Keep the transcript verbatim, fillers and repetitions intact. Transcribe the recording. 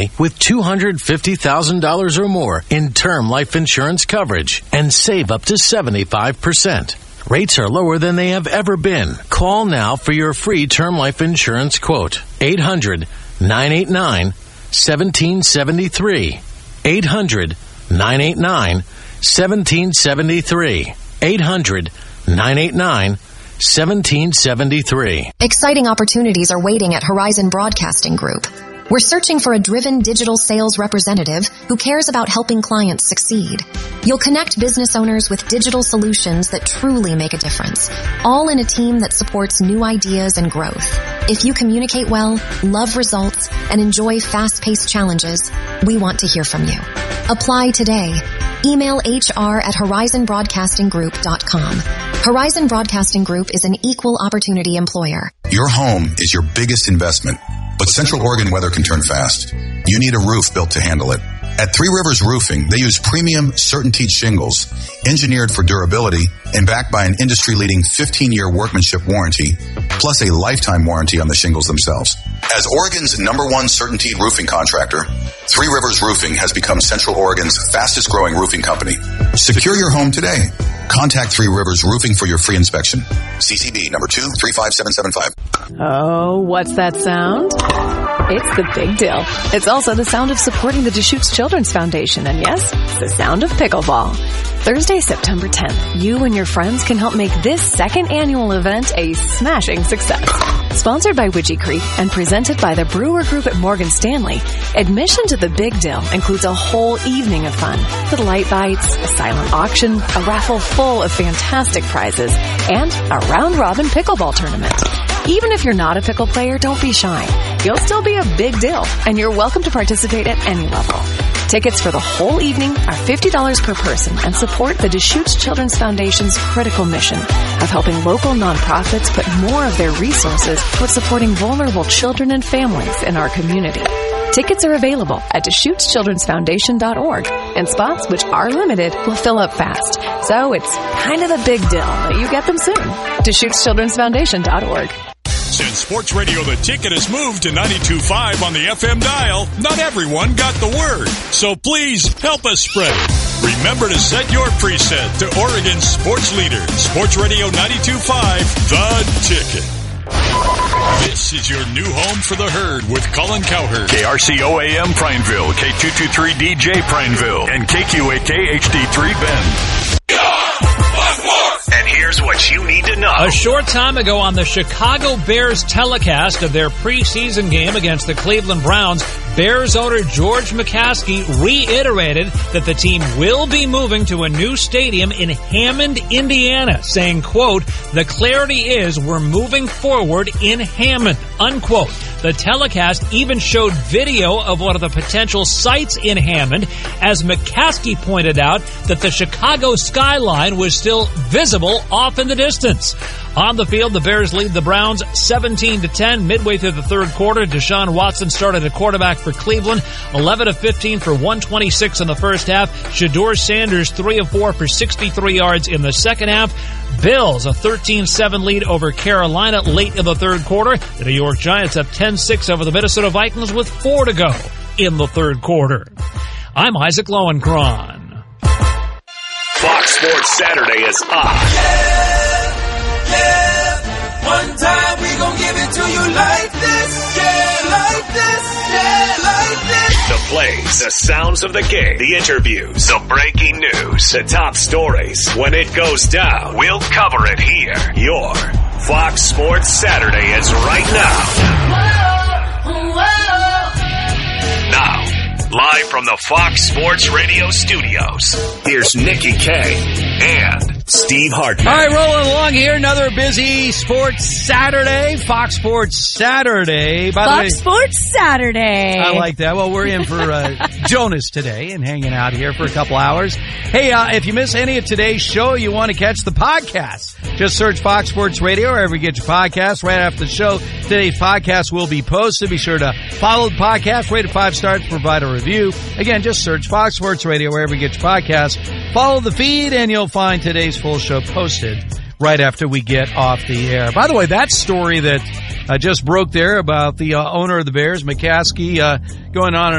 family with two hundred fifty thousand dollars or more in term life insurance coverage and save up to seventy-five percent. Rates are lower than they have ever been. Call now for your free term life insurance quote. eight hundred, nine eight nine, one seven seven three. eight hundred, nine eight nine, one seven seven three. eight hundred, nine eight nine, one seven seven three. Exciting opportunities are waiting at Horizon Broadcasting Group. We're searching for a driven digital sales representative who cares about helping clients succeed. You'll connect business owners with digital solutions that truly make a difference, all in a team that supports new ideas and growth. If you communicate well, love results, and enjoy fast-paced challenges, we want to hear from you. Apply today. Email H R at horizon broadcasting group dot com. Horizon Broadcasting Group is an equal opportunity employer. Your home is your biggest investment, but Central Oregon weather can turn fast. You need a roof built to handle it. At Three Rivers Roofing, they use premium CertainTeed shingles, engineered for durability and backed by an industry-leading fifteen-year workmanship warranty, plus a lifetime warranty on the shingles themselves. As Oregon's number one CertainTeed roofing contractor, Three Rivers Roofing has become Central Oregon's fastest-growing roofing company. Secure your home today. Contact Three Rivers Roofing for your free inspection. C C B number two three five seven seven five. Oh, what's that sound? It's the Big Deal. It's also the sound of supporting the Deschutes Children's Foundation. And yes, it's the sound of pickleball. Thursday, September tenth, you and your friends can help make this second annual event a smashing success. Sponsored by Widgie Creek and presented by the Brewer Group at Morgan Stanley, admission to the Big Deal includes a whole evening of fun with light bites, a silent auction, a raffle full of fantastic prizes, and a round-robin pickleball tournament. Even if you're not a pickle player, don't be shy. You'll still be a big deal, and you're welcome to participate at any level. Tickets for the whole evening are fifty dollars per person and support the Deschutes Children's Foundation's critical mission of helping local nonprofits put more of their resources towards supporting vulnerable children and families in our community. Tickets are available at Deschutes Children's Foundation dot org, and spots, which are limited, will fill up fast. So it's kind of a big deal that you get them soon. Deschutes Children's Foundation dot org. Since Sports Radio The Ticket has moved to ninety-two point five on the F M dial, not everyone got the word. So please help us spread it. Remember to set your preset to Oregon's sports leader, Sports Radio ninety-two point five, The Ticket. This is your new home for the herd with Colin Cowherd. K R C O A M Prineville, K two two three D J Prineville, and K Q A K H D three Bend. And here's what you need to know. A short time ago on the Chicago Bears telecast of their preseason game against the Cleveland Browns, Bears owner George McCaskey reiterated that the team will be moving to a new stadium in Hammond, Indiana, saying, quote, "The clarity is we're moving forward in Hammond," unquote. The telecast even showed video of one of the potential sites in Hammond, as McCaskey pointed out that the Chicago skyline was still visible off in the distance. On the field, the Bears lead the Browns seventeen to ten. Midway through the third quarter, Deshaun Watson started at quarterback for Cleveland, eleven of fifteen for one twenty-six in the first half. Shedeur Sanders, three of four for sixty-three yards in the second half. Bills, a thirteen seven lead over Carolina late in the third quarter. The New York Giants up ten six over the Minnesota Vikings with four to go in the third quarter. I'm Isaac Lowenkron. Fox Sports Saturday is on. Yeah, yeah. One time we gon' give it to you like this. Yeah, like this. Yeah, like this. The plays, the sounds of the game, the interviews, the breaking news, the top stories. When it goes down, we'll cover it here. Your Fox Sports Saturday is right now. Whoa, whoa. Now, live from the Fox Sports Radio studios, here's Nikki K and Steve Hartman. All right, rolling along here. Another busy Sports Saturday. Fox Sports Saturday. By Fox the way, Sports Saturday. I like that. Well, we're in for uh, Jonas today and hanging out here for a couple hours. Hey, uh, if you miss any of today's show, you want to catch the podcast, just search Fox Sports Radio wherever you get your podcast. Right after the show, today's podcast will be posted. Be sure to follow the podcast, rate it five stars, provide a review. Again, just search Fox Sports Radio wherever you get your podcast. Follow the feed, and you'll find today's full show posted right after we get off the air. By the way, that story that uh, just broke there about the uh, owner of the Bears, McCaskey, uh, going on and